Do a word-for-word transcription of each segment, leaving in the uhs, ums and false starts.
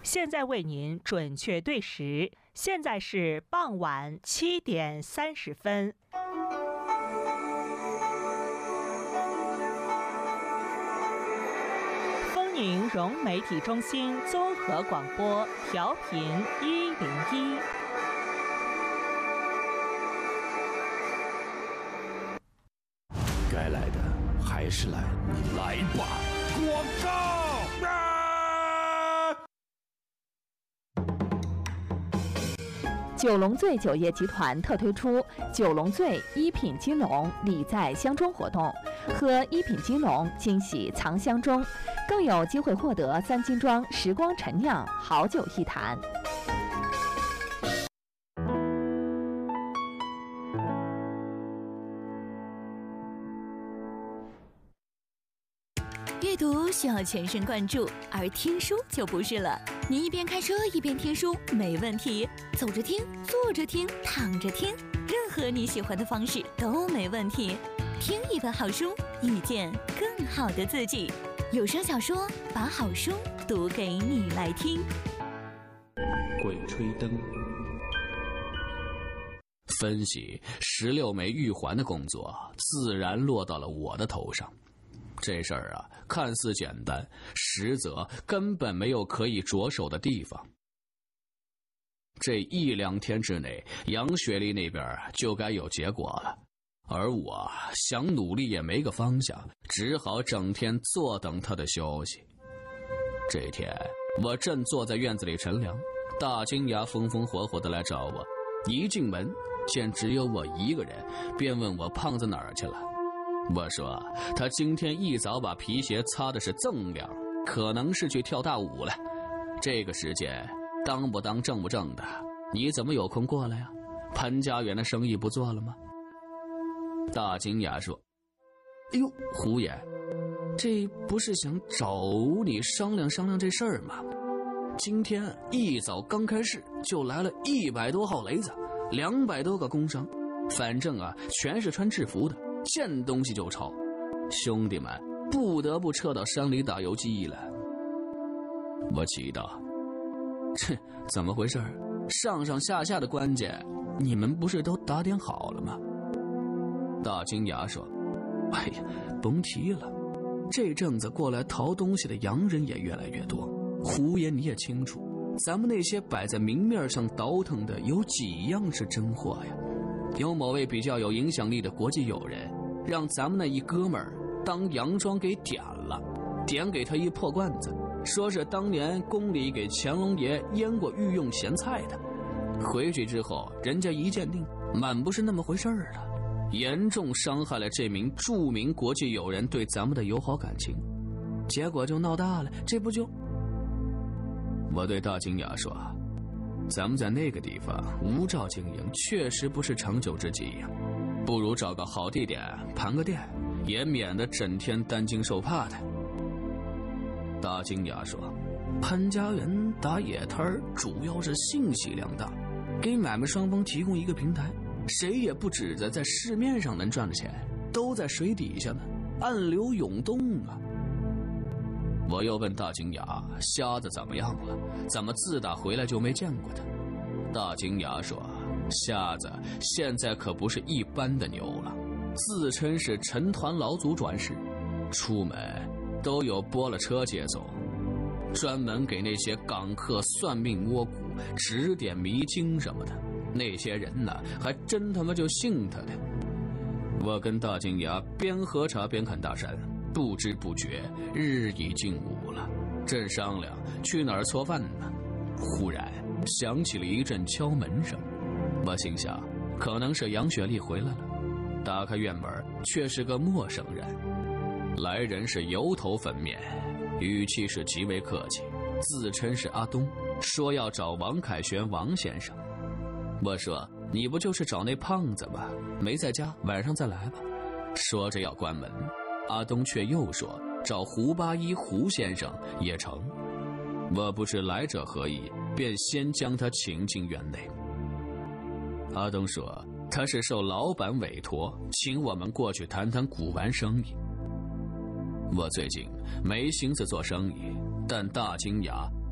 现在为您准确对时，现在是傍晚七点三十分。丰宁融媒体中心综合广播调频一零一。 该来的还是来，你来吧！广告啊！ 九龙醉酒业集团特推出九龙醉一品金龙礼在箱中活动，喝一品金龙惊喜藏箱中，更有机会获得三金庄时光陈酿好酒一坛。 阅读需要全神贯注，而听书就不是了。你一边开车一边听书没问题，走着听、坐着听、躺着听，任何你喜欢的方式都没问题。听一本好书，遇见更好的自己。有声小说，把好书读给你来听。 鬼吹灯。分析十六枚玉环的工作自然落到了我的头上。这事儿啊，看似简单，实则根本没有可以着手的地方。这一两天之内，杨雪丽那边就该有结果了，而我想努力也没个方向，只好整天坐等她的消息。这天，我正坐在院子里乘凉，大金牙风风火火的来找我，一进门见只有我一个人，便问我胖子哪儿去了。我说他今天一早把皮鞋擦的是锃亮，可能是去跳大舞了。这个时间当不当正不正的，你怎么有空过来呀？潘家园的生意不做了吗？大金牙说：哎呦，胡爷，这不是想找你商量商量这事儿吗？今天一早刚开市就来了一百多号雷子，两百多个工商，反正啊全是穿制服的，见东西就抄，兄弟们不得不撤到山里打游击了。我气道：这怎么回事？上上下下的关键你们不是都打点好了吗？大金牙说：哎呀，甭提了，这阵子过来淘东西的洋人也越来越多。胡爷你也清楚，咱们那些摆在明面上倒腾的有几样是真货呀？有某位比较有影响力的国际友人，让咱们那一哥们儿当洋装给点了，点给他一破罐子，说是当年宫里给乾隆爷腌过御用咸菜的。回去之后，人家一鉴定，满不是那么回事儿了，严重伤害了这名著名国际友人对咱们的友好感情，结果就闹大了，这不就……我对大金牙说：咱们在那个地方无照经营，确实不是长久之计呀，不如找个好地点盘个店，也免得整天担惊受怕的。大金牙说：潘家园打野摊主要是信息量大，给买卖双方提供一个平台，谁也不指着在市面上能赚的钱，都在水底下呢，暗流涌动啊。我又问大金牙：瞎子怎么样了？怎么自打回来就没见过他？大金牙说：瞎子现在可不是一般的牛了，自称是陈团老祖转世，出门都有拨了车接送，专门给那些港客算命摸骨、指点迷津什么的。那些人呢，还真他妈就信他的。我跟大金牙边喝茶边看大山，不知不觉日已近午了，正商量去哪儿做饭呢，忽然响起了一阵敲门声。我心想，可能是杨雪丽回来了。打开院门，却是个陌生人。来人是油头粉面，语气是极为客气，自称是阿东，说要找王凯旋王先生。我说：你不就是找那胖子吗？没在家，晚上再来吧。说着要关门，阿东却又说找胡八一胡先生也成。我不知来者何意，便先将他请进院内。阿东说他是受老板委托，请我们过去谈谈古玩生意。我最近没心思做生意，但大金牙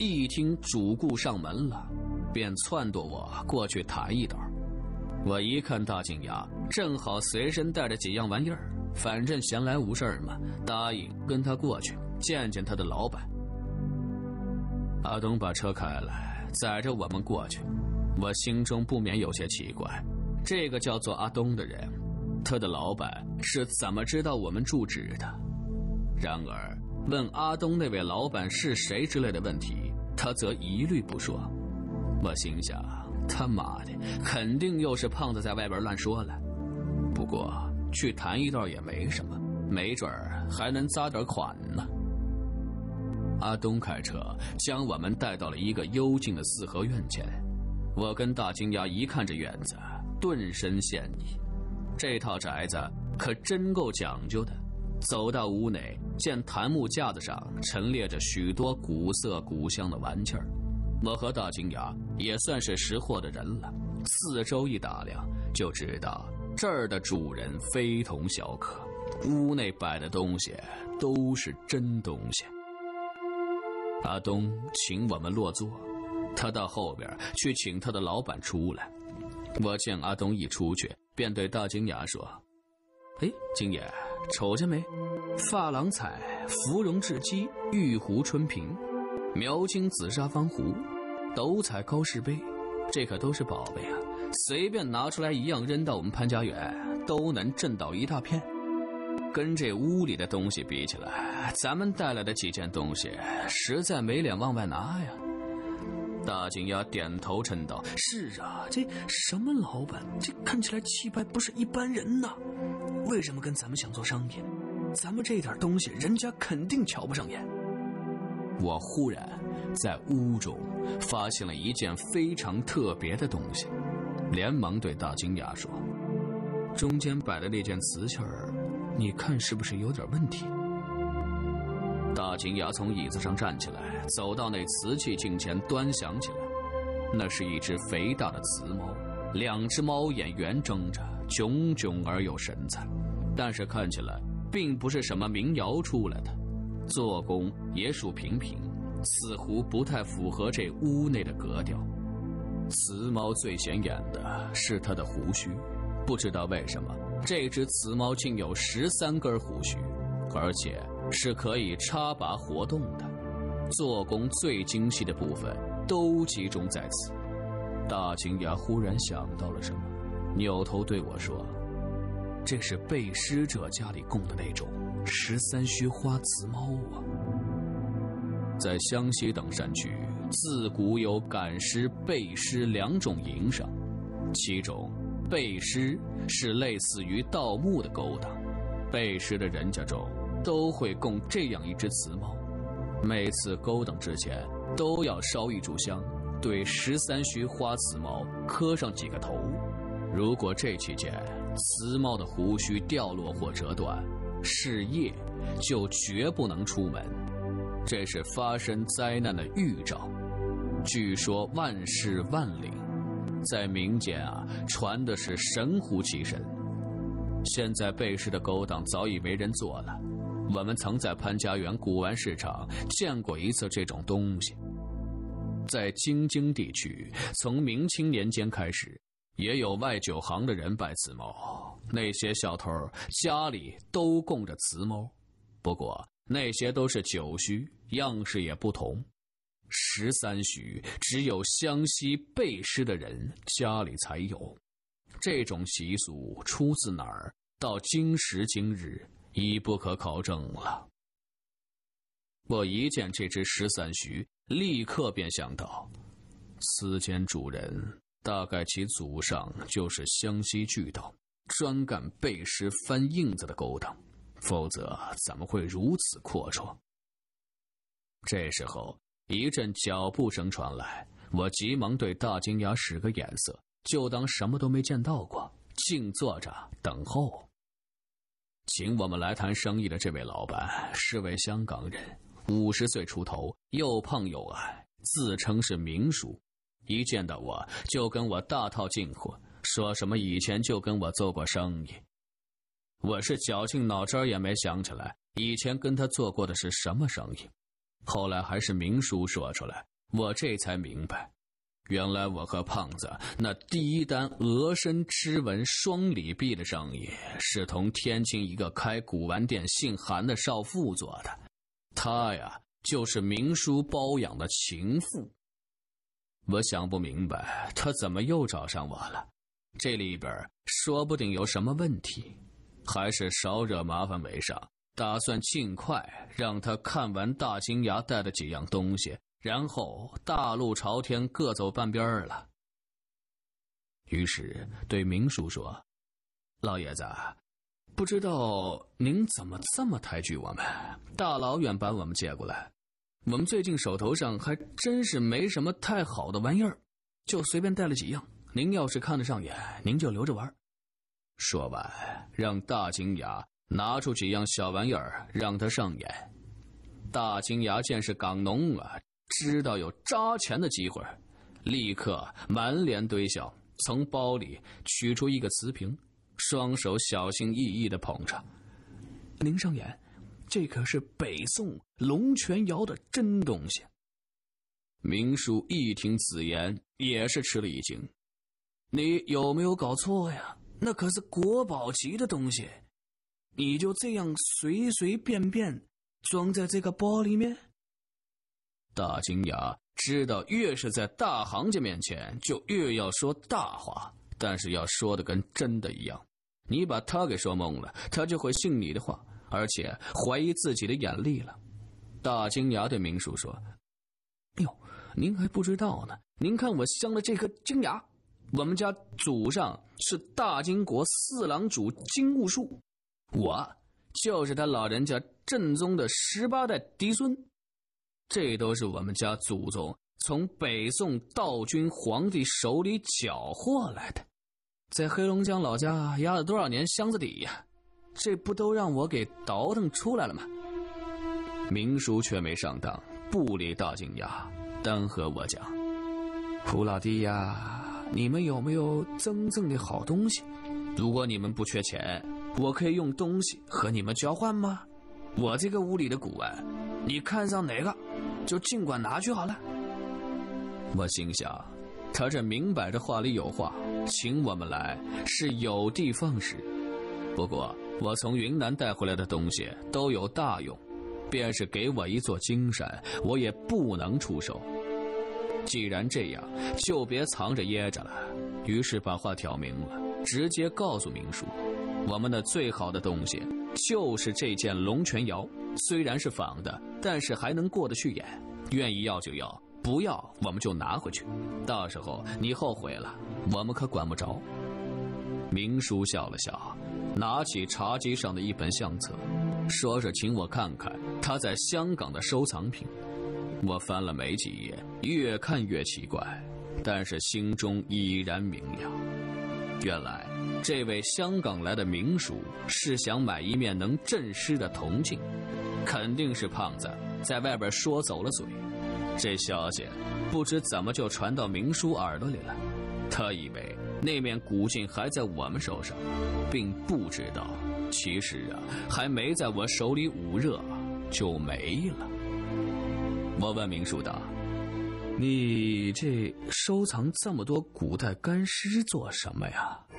一听主顾上门了，便撺掇我过去谈一道。我一看大金牙正好随身带着几样玩意儿，反正闲来无事嘛，答应跟他过去见见他的老板。阿东把车开来，载着我们过去。我心中不免有些奇怪，这个叫做阿东的人，他的老板是怎么知道我们住址的？然而问阿东那位老板是谁之类的问题，他则一律不说。我心想，他妈的，肯定又是胖子在外边乱说了。不过去谈一段也没什么，没准儿还能砸点款呢。阿东开车将我们带到了一个幽静的四合院前。我跟大金牙一看这院子，顿生羡意。这套宅子可真够讲究的。走到屋内，见檀木架子上陈列着许多古色古香的玩具儿。我和大金牙也算是识货的人了，四周一打量，就知道这儿的主人非同小可，屋内摆的东西都是真东西。阿东请我们落座，他到后边去请他的老板出来。我见阿东一出去，便对大金牙说：“哎，金爷，瞅见没？珐琅彩、芙蓉雉鸡、玉壶春瓶、描金紫砂方壶、斗彩高士杯，这可都是宝贝啊！随便拿出来一样扔到我们潘家园，都能挣到一大片。跟这屋里的东西比起来，咱们带来的几件东西实在没脸往外拿呀。”大金牙点头称道：“是啊，这什么老板，这看起来气派不是一般人呐！为什么跟咱们想做生意？咱们这点东西，人家肯定瞧不上眼。”我忽然在屋中发现了一件非常特别的东西，连忙对大金牙说：“中间摆的那件瓷器儿，你看是不是有点问题？”大金牙从椅子上站起来，走到那瓷器镜前端详起来。那是一只肥大的瓷猫，两只猫眼圆睁着，炯炯而有神采，但是看起来并不是什么民窑出来的，做工也属平平，似乎不太符合这屋内的格调。瓷猫最显眼的是它的胡须，不知道为什么这只瓷猫竟有十三根胡须，而且是可以插拔活动的，做工最精细的部分都集中在此。大金牙忽然想到了什么，扭头对我说：“这是背尸者家里供的那种十三须花瓷猫啊。”在湘西等山区，自古有赶尸、背尸两种营生，其中背尸是类似于盗墓的勾当，背尸的人家中都会供这样一只瓷猫，每次勾当之前都要烧一炷香，对十三须花瓷猫磕上几个头。如果这期间瓷猫的胡须掉落或折断，是夜就绝不能出门，这是发生灾难的预兆。据说万事万灵，在民间啊传的是神乎其神。现在背尸的勾当早已没人做了，我们曾在潘家园古玩市场见过一次这种东西。在京津地区，从明清年间开始，也有外酒行的人拜瓷猫，那些小偷家里都供着瓷猫，不过那些都是九须，样式也不同。十三须只有湘西背尸的人家里才有，这种习俗出自哪儿，到今时今日已不可考证了。我一见这只十三须，立刻便想到，此间主人大概其祖上就是湘西巨盗，专干背尸翻印子的勾当，否则怎么会如此阔绰？这时候一阵脚步声传来，我急忙对大金牙使个眼色，就当什么都没见到过，静坐着等候。请我们来谈生意的这位老板是位香港人，五十岁出头，又胖又矮，自称是名叔。一见到我就跟我大套近乎，说什么以前就跟我做过生意。我是绞尽脑汁也没想起来以前跟他做过的是什么生意，后来还是明叔说出来， 我这才明白，原来我和胖子那第一单额身织纹双里臂的生意是同天津一个开古玩店姓韩的少妇做的，他呀就是明叔包养的情妇。我想不明白他怎么又找上我了，这里边说不定有什么问题，还是少惹麻烦为上，打算尽快让他看完大金牙带的几样东西，然后大路朝天各走半边了。于是对明叔说：老爷子，不知道您怎么这么抬举我们，大老远把我们接过来，我们最近手头上还真是没什么太好的玩意儿，就随便带了几样，您要是看得上眼，您就留着玩。说完让大金牙拿出几样小玩意儿让他上眼。大金牙见是港农啊，知道有扎钱的机会，立刻满脸堆笑，从包里取出一个瓷瓶，双手小心翼翼地捧着。您上眼，这可是北宋龙泉窑的真东西。明叔一听此言也是吃了一惊，你有没有搞错呀？那可是国宝级的东西，你就这样随随便便装在这个包里面？大金牙知道越是在大行家面前就越要说大话，但是要说的跟真的一样，你把他给说懵了，他就会信你的话，而且怀疑自己的眼力了。大金牙对明叔说：哟，您还不知道呢，您看我镶的这颗金牙，我们家祖上是大金国四郎主金兀术，我就是他老人家正宗的十八代嫡孙，这都是我们家祖宗从北宋道君皇帝手里缴获来的，在黑龙江老家压了多少年箱子底呀，这不都让我给倒腾出来了吗？明叔却没上当，不理大金牙，单和我讲：胡老弟呀，你们有没有真正的好东西？如果你们不缺钱，我可以用东西和你们交换吗？我这个屋里的古玩，你看上哪个就尽管拿去好了。我心想，他这明摆着话里有话，请我们来是有的放矢。不过我从云南带回来的东西都有大用，便是给我一座金山，我也不能出手。既然这样，就别藏着掖着了。于是把话挑明了，直接告诉明叔，我们的最好的东西就是这件龙泉窑，虽然是仿的，但是还能过得去眼，愿意要就要，不要我们就拿回去，到时候你后悔了，我们可管不着。明叔笑了笑，拿起茶几上的一本相册，说着请我看看他在香港的收藏品。我翻了没几页，越看越奇怪，但是心中已然明了。原来这位香港来的名叔是想买一面能镇尸的铜镜，肯定是胖子在外边说走了嘴。这消息不知怎么就传到明叔耳朵里了，他以为那面古镜还在我们手上，并不知道其实啊还没在我手里捂热就没了。我问明叔道：你这收藏这么多古代干尸做什么呀？